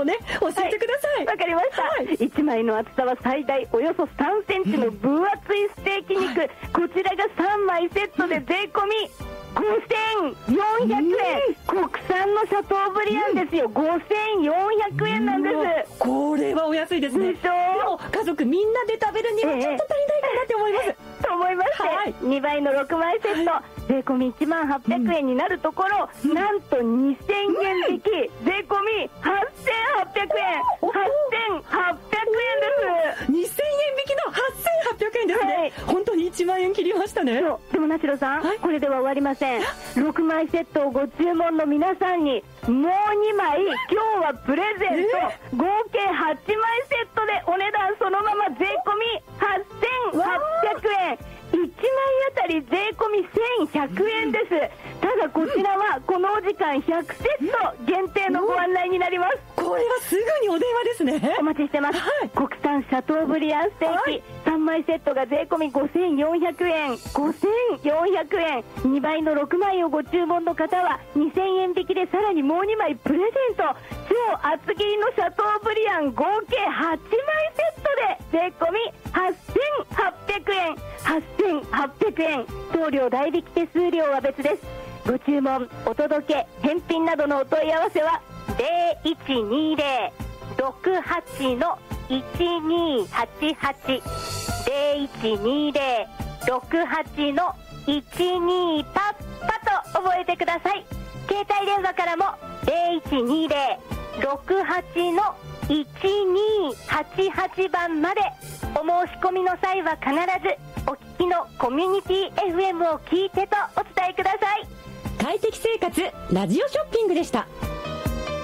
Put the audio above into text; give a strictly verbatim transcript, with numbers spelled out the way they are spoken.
をね教えてください。 わ、はい、かりました、はい、いちまいの厚さは最大およそさんセンチの分厚いステーキ肉、はい、こちらがさんまいセットで税込みごせんよんひゃくえん、国産のシャトーブリアンですよ、ごせんよんひゃくえんなんです。 これはお安いですね。 でしょ。 でも家族みんなで食べるにはちょっと足りないかなって思います、えー、と思いまして、はい、にばいのろくまいセット、はい、税込みいちまんはっぴゃくえんになるところ、うん、なんとにせんえん引き、税込みはっせんはっぴゃくえん、はっせんはっぴゃくえんです。 にせんえん引きのはっせんはっぴゃくえんですね、はい、本当にいちまんえん切りましたね。 でもなしろさん、はい、これでは終わりません。ろくまいセットをご注文の皆さんにもうにまい今日はプレゼント、えー、合計はちまいセットでお値段そのまま税込みはっせんはっぴゃくえん、いちまいあたり税込みせんひゃくえんです。ただこちらはこのお時間ひゃくセット限定のご案内になります。 これはすぐにお電話ですね。 お待ちしてます、はい、国産シャトーブリアンステーキ、はい、さんまいセットが税込みごせんよんひゃくえん、ごせんよんひゃくえん、にばいのろくまいをご注文の方はにせんえん引きでさらにもうにまいプレゼント、超厚切りのシャトーブリアン合計はちまいセットで税込みはっせんはっぴゃくえん、はっせんはっぴゃくえん、送料代引き手数料は別です。ご注文、お届け、返品などのお問い合わせはゼロいちにゼロ ろくはち のいちにはちはち ゼロいちにゼロ ろくはち のいちにパッパと覚えてください。携帯電話からもゼロいちにゼロ ろくはち のいちにはちはちばんまで。お申し込みの際は必ずお聞きのコミュニティ エフエム を聞いてとお伝えください。 快適生活ラジオショッピングでした。